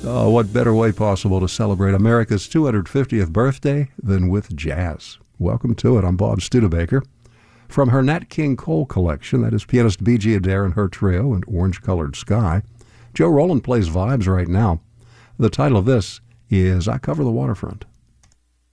What better way possible to celebrate America's 250th birthday than with jazz? Welcome to it. I'm Bob Studebaker. From her Nat King Cole collection, that is pianist B.G. Adair and her trio and Orange-Colored Sky, Joe Roland plays vibes right now. The title of this is I Cover the Waterfront.